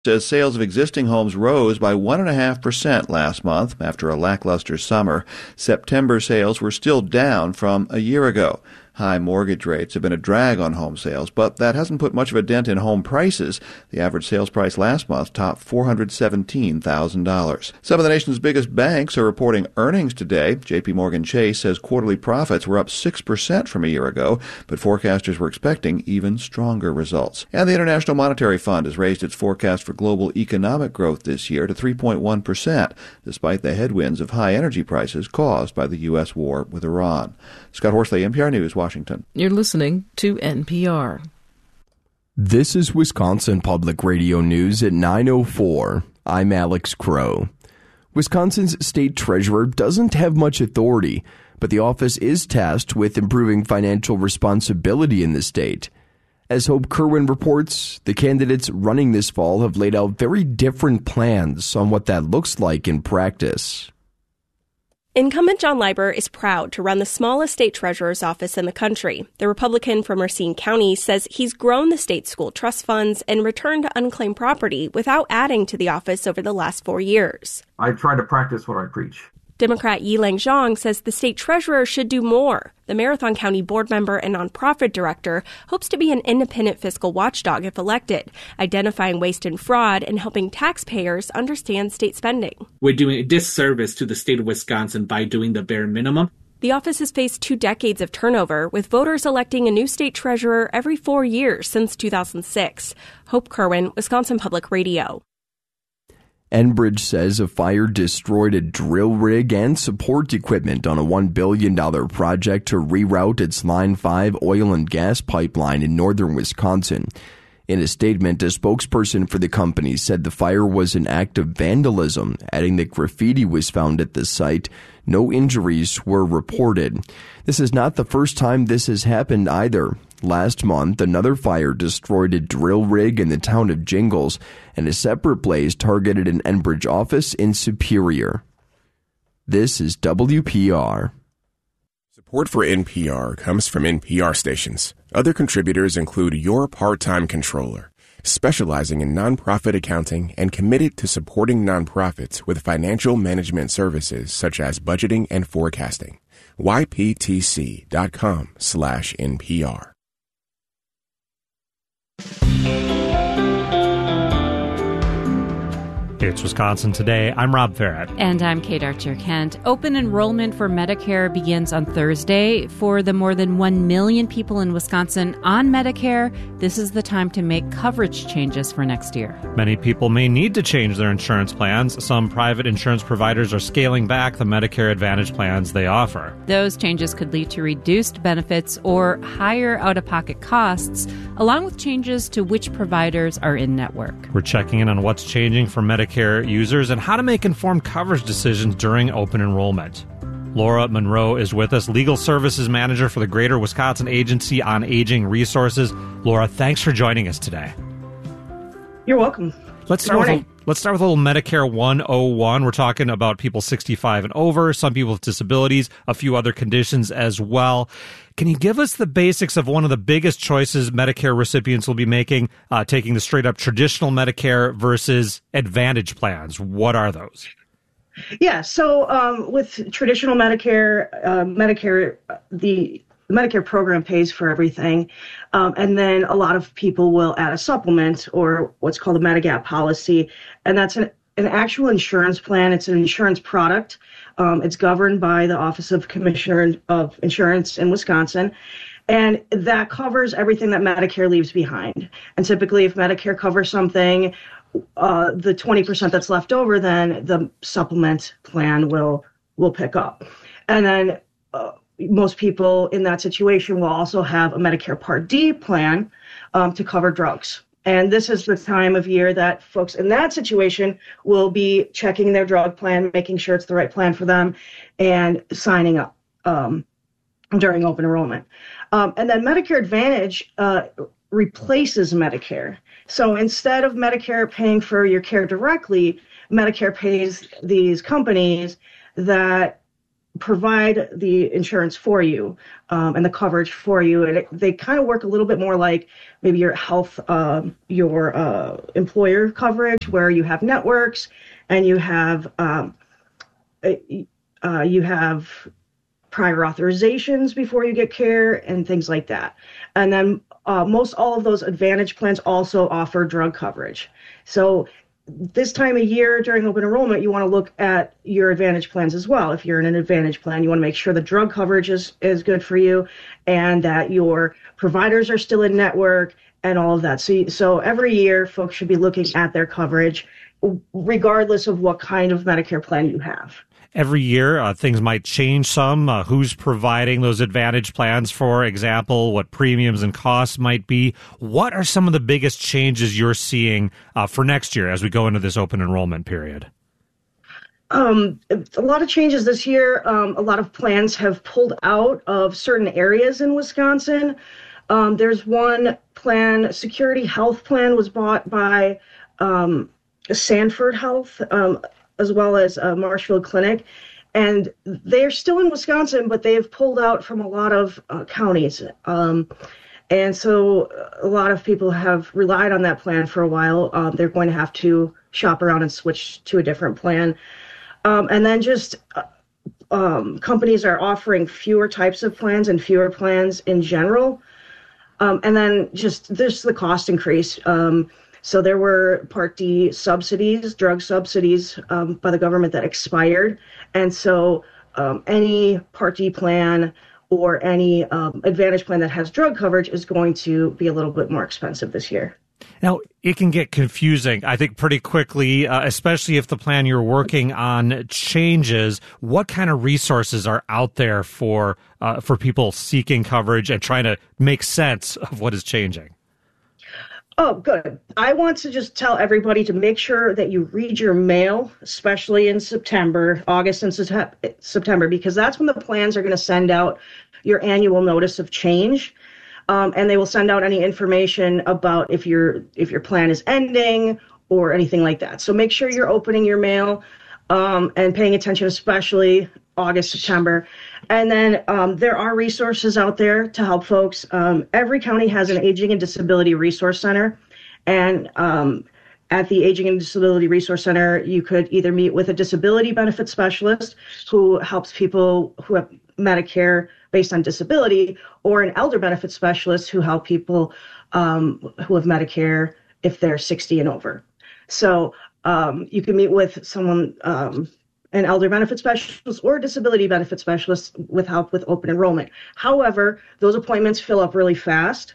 says sales of existing homes rose by 1.5% last month after a lackluster summer. September sales were still down from a year ago. High mortgage rates have been a drag on home sales, but that hasn't put much of a dent in home prices. The average sales price last month topped $417,000. Some of the nation's biggest banks are reporting earnings today. J.P. Morgan Chase says quarterly profits were up 6% from a year ago, but forecasters were expecting even stronger results. And the International Monetary Fund has raised its forecast for global economic growth this year to 3.1%, despite the headwinds of high energy prices caused by the U.S. war with Iran. Scott Horsley, NPR News, Washington. You're listening to NPR. This is Wisconsin Public Radio News at 9:04. I'm Alex Crow. Wisconsin's state treasurer doesn't have much authority, but the office is tasked with improving financial responsibility in the state. As Hope Kerwin reports, the candidates running this fall have laid out very different plans on what that looks like in practice. Incumbent John Leiber is proud to run the smallest state treasurer's office in the country. The Republican from Racine County says he's grown the state school trust funds and returned unclaimed property without adding to the office over the last 4 years. I try to practice what I preach. Democrat Yilang Zhang says the state treasurer should do more. The Marathon County board member and nonprofit director hopes to be an independent fiscal watchdog if elected, identifying waste and fraud and helping taxpayers understand state spending. We're doing a disservice to the state of Wisconsin by doing the bare minimum. The office has faced 2 decades of turnover, with voters electing a new state treasurer every 4 years since 2006. Hope Kerwin, Wisconsin Public Radio. Enbridge says a fire destroyed a drill rig and support equipment on a $1 billion project to reroute its Line 5 oil and gas pipeline in northern Wisconsin. In a statement, a spokesperson for the company said the fire was an act of vandalism, adding that graffiti was found at the site. No injuries were reported. This is not the first time this has happened either. Last month, another fire destroyed a drill rig in the town of Jingles, and a separate blaze targeted an Enbridge office in Superior. This is WPR. Support for NPR comes from NPR stations. Other contributors include Your Part-Time Controller, specializing in nonprofit accounting and committed to supporting nonprofits with financial management services such as budgeting and forecasting. YPTC.com/NPR. It's Wisconsin Today. I'm Rob Farrett. And I'm Kate Archer-Kent. Open enrollment for Medicare begins on Thursday. For the more than 1 million people in Wisconsin on Medicare, this is the time to make coverage changes for next year. Many people may need to change their insurance plans. Some private insurance providers are scaling back the Medicare Advantage plans they offer. Those changes could lead to reduced benefits or higher out-of-pocket costs, along with changes to which providers are in-network. We're checking in on what's changing for Medicare users and how to make informed coverage decisions during open enrollment. Laura Monroe is with us, Legal Services Manager for the Greater Wisconsin Agency on Aging Resources. Laura, thanks for joining us today. You're welcome. Let's start with a little Medicare 101. We're talking about people 65 and over, some people with disabilities, a few other conditions as well. Can you give us the basics of one of the biggest choices Medicare recipients will be making, taking the straight-up traditional Medicare versus Advantage plans? What are those? Yeah, so with traditional Medicare, the Medicare program pays for everything, and then a lot of people will add a supplement or what's called a Medigap policy, and that's an actual insurance plan. It's an insurance product. It's governed by the Office of Commissioner of Insurance in Wisconsin, and that covers everything that Medicare leaves behind. And typically, if Medicare covers something, the 20% that's left over, then the supplement plan will pick up. And then most people in that situation will also have a Medicare Part D plan to cover drugs. And this is the time of year that folks in that situation will be checking their drug plan, making sure it's the right plan for them, and signing up during open enrollment. And then Medicare Advantage replaces Medicare. So instead of Medicare paying for your care directly, Medicare pays these companies that provide the insurance for you and the coverage for you. And they kind of work a little bit more like maybe your health, your employer coverage, where you have networks and you have prior authorizations before you get care and things like that. And then most all of those Advantage plans also offer drug coverage. So this time of year during open enrollment, you want to look at your Advantage plans as well. If you're in an Advantage plan, you want to make sure the drug coverage is good for you and that your providers are still in network and all of that. So every year, folks should be looking at their coverage regardless of what kind of Medicare plan you have. Every year, things might change some. Who's providing those Advantage plans, for example, what premiums and costs might be. What are some of the biggest changes you're seeing for next year as we go into this open enrollment period? A lot of changes this year. A lot of plans have pulled out of certain areas in Wisconsin. There's one plan, Security Health Plan, was bought by Sanford Health, as well as Marshfield Clinic. And they're still in Wisconsin, but they've pulled out from a lot of counties. And so a lot of people have relied on that plan for a while. They're going to have to shop around and switch to a different plan. And then just companies are offering fewer types of plans and fewer plans in general. And then just this, the cost increase. So there were Part D subsidies, drug subsidies by the government that expired. And so any Part D plan or any Advantage plan that has drug coverage is going to be a little bit more expensive this year. Now, it can get confusing, I think, pretty quickly, especially if the plan you're working on changes. What kind of resources are out there for people seeking coverage and trying to make sense of what is changing? Oh, good. I want to just tell everybody to make sure that you read your mail, especially in September, August and September, because that's when the plans are going to send out your annual notice of change. And they will send out any information about if your plan is ending or anything like that. So make sure you're opening your mail and paying attention, especially August, September. And then there are resources out there to help folks. Every county has an Aging and Disability Resource Center. And at the Aging and Disability Resource Center, you could either meet with a disability benefit specialist who helps people who have Medicare based on disability, or an elder benefit specialist who help people who have Medicare if they're 60 and over. So you can meet with someone, an elder benefit specialist or a disability benefit specialist with help with open enrollment. However, those appointments fill up really fast,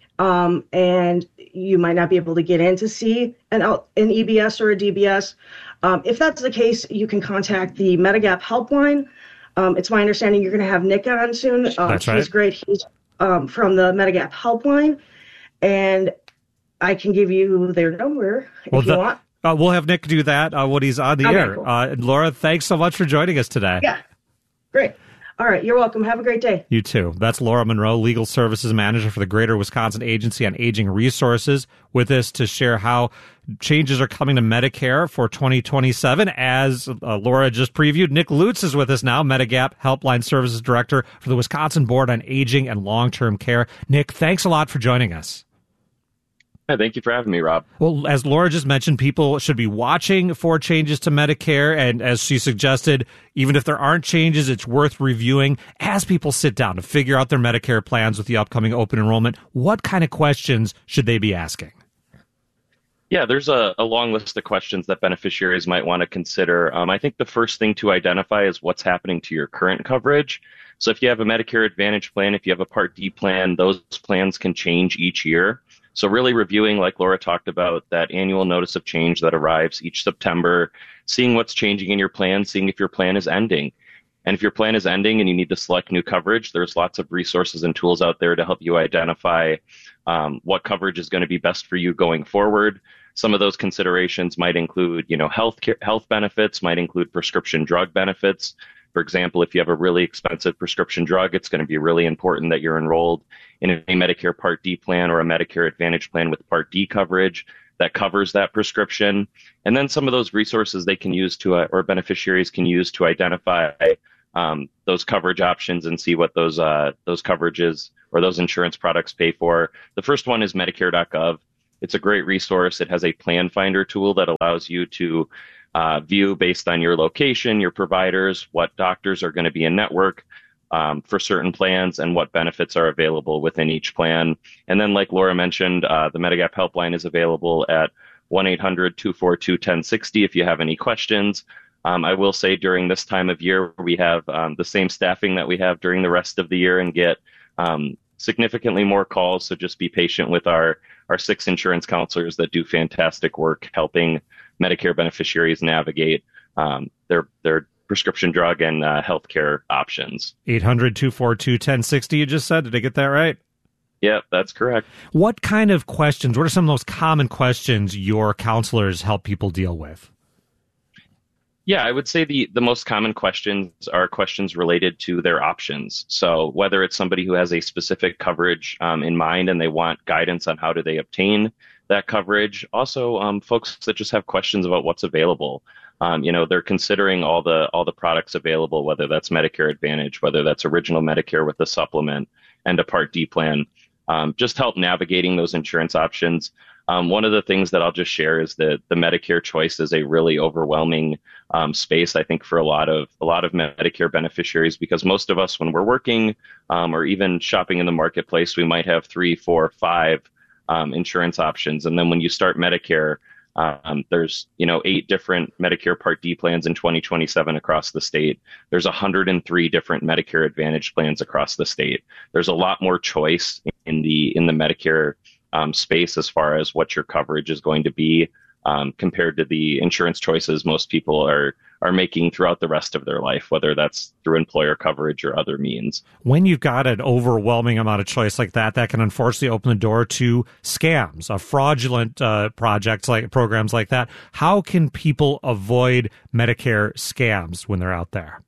and you might not be able to get in to see an EBS or a DBS. If that's the case, you can contact the Medigap helpline. It's my understanding you're going to have Nick on soon. That's right. He's great. He's from the Medigap helpline, and I can give you their number if you want. We'll have Nick do that when he's on the air. Cool. Laura, thanks so much for joining us today. Yeah, great. All right, you're welcome. Have a great day. You too. That's Laura Monroe, Legal Services Manager for the Greater Wisconsin Agency on Aging Resources, with us to share how changes are coming to Medicare for 2027. As Laura just previewed, Nick Lutz is with us now, Medigap Helpline Services Director for the Wisconsin Board on Aging and Long-Term Care. Nick, thanks a lot for joining us. Hi, thank you for having me, Rob. Well, as Laura just mentioned, people should be watching for changes to Medicare. And as she suggested, even if there aren't changes, it's worth reviewing as people sit down to figure out their Medicare plans with the upcoming open enrollment. What kind of questions should they be asking? Yeah, there's a long list of questions that beneficiaries might want to consider. I think the first thing to identify is what's happening to your current coverage. So if you have a Medicare Advantage plan, if you have a Part D plan, those plans can change each year. So really reviewing, like Laura talked about, that annual notice of change that arrives each September, seeing what's changing in your plan, seeing if your plan is ending. And if your plan is ending and you need to select new coverage, there's lots of resources and tools out there to help you identify what coverage is going to be best for you going forward. Some of those considerations might include, health benefits, might include prescription drug benefits. For example, if you have a really expensive prescription drug, it's going to be really important that you're enrolled in a Medicare Part D plan or a Medicare Advantage plan with Part D coverage that covers that prescription. And then some of those resources they can use to, or beneficiaries can use to identify those coverage options and see what those coverages or those insurance products pay for. The first one is Medicare.gov. It's a great resource. It has a plan finder tool that allows you to view based on your location, your providers, what doctors are going to be in network for certain plans and what benefits are available within each plan. And then, like Laura mentioned, the Medigap helpline is available at 1-800-242-1060 if you have any questions. I will say during this time of year, we have the same staffing that we have during the rest of the year and get significantly more calls. So just be patient with our 6 insurance counselors that do fantastic work helping Medicare beneficiaries navigate their prescription drug and healthcare options. 800-242-1060, you just said. Did I get that right? Yep, that's correct. What kind of questions, what are some of those common questions your counselors help people deal with? Yeah, I would say the most common questions are questions related to their options. So whether it's somebody who has a specific coverage in mind and they want guidance on how do they obtain that coverage. Also, folks that just have questions about what's available. They're considering all the products available, whether that's Medicare Advantage, whether that's Original Medicare with a supplement and a Part D plan. Just help navigating those insurance options. One of the things that I'll just share is that the Medicare choice is a really overwhelming space, I think, for a lot of Medicare beneficiaries, because most of us, when we're working or even shopping in the marketplace, we might have 3, 4, 5 insurance options. And then when you start Medicare, there's 8 different Medicare Part D plans in 2027 across the state. There's 103 different Medicare Advantage plans across the state. There's a lot more choice in the Medicare space as far as what your coverage is going to be compared to the insurance choices most people are making throughout the rest of their life, whether that's through employer coverage or other means. When you've got an overwhelming amount of choice like that can unfortunately open the door to scams, fraudulent programs like that. How can people avoid Medicare scams when they're out there?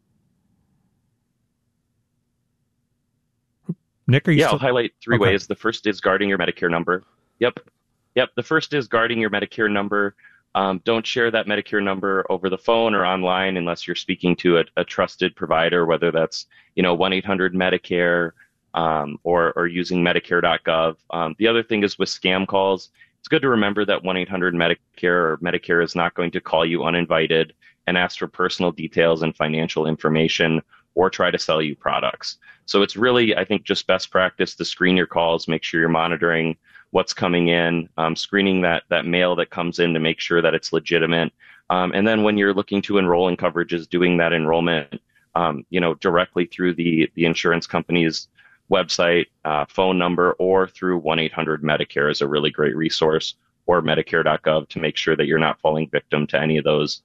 Nick, are you I'll highlight 3 ways. The first is guarding your Medicare number. Yep. The first is guarding your Medicare number. Don't share that Medicare number over the phone or online unless you're speaking to a trusted provider, whether that's 1-800-MEDICARE or using Medicare.gov. The other thing is with scam calls, it's good to remember that 1-800-MEDICARE or Medicare is not going to call you uninvited and ask for personal details and financial information or try to sell you products. So it's really, I think, just best practice to screen your calls, make sure you're monitoring what's coming in, screening that mail that comes in to make sure that it's legitimate. And then when you're looking to enroll in coverages, doing that enrollment, directly through the insurance company's website, phone number, or through 1-800-MEDICARE is a really great resource, or Medicare.gov, to make sure that you're not falling victim to any of those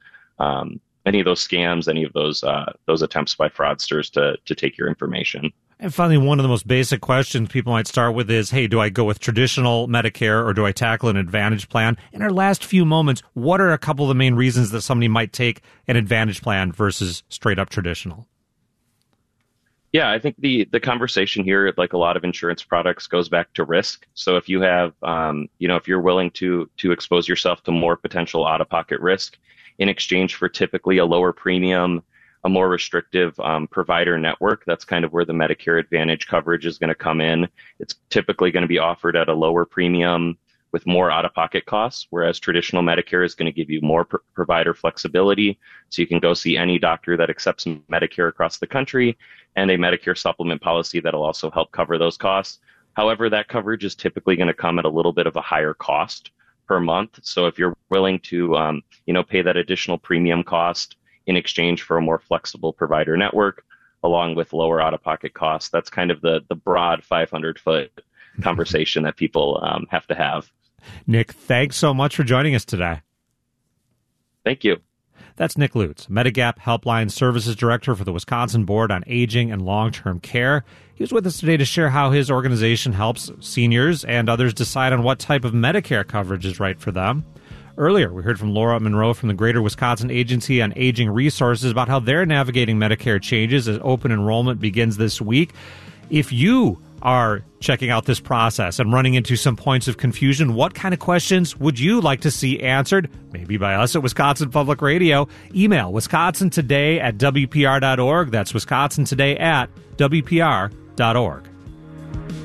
scams, any of those attempts by fraudsters to take your information. And finally, one of the most basic questions people might start with is, hey, do I go with traditional Medicare or do I tackle an Advantage plan? In our last few moments, what are a couple of the main reasons that somebody might take an Advantage plan versus straight up traditional? Yeah, I think the conversation here, like a lot of insurance products, goes back to risk. So if you have, if you're willing to expose yourself to more potential out-of-pocket risk in exchange for typically a lower premium, a more restrictive provider network, that's kind of where the Medicare Advantage coverage is going to come in. It's typically going to be offered at a lower premium with more out-of-pocket costs, whereas traditional Medicare is going to give you more provider flexibility. So you can go see any doctor that accepts Medicare across the country, and a Medicare supplement policy that'll also help cover those costs. However, that coverage is typically going to come at a little bit of a higher cost per month. So if you're willing to, pay that additional premium cost in exchange for a more flexible provider network, along with lower out-of-pocket costs, that's kind of the broad 500-foot conversation that people have to have. Nick, thanks so much for joining us today. Thank you. That's Nick Lutz, Medigap Helpline Services Director for the Wisconsin Board on Aging and Long-Term Care. He was with us today to share how his organization helps seniors and others decide on what type of Medicare coverage is right for them. Earlier, we heard from Laura Monroe from the Greater Wisconsin Agency on Aging Resources about how they're navigating Medicare changes as open enrollment begins this week. If you are checking out this process and running into some points of confusion, what kind of questions would you like to see answered? Maybe by us at Wisconsin Public Radio. Email wisconsintoday@wpr.org. That's wisconsintoday@wpr.org.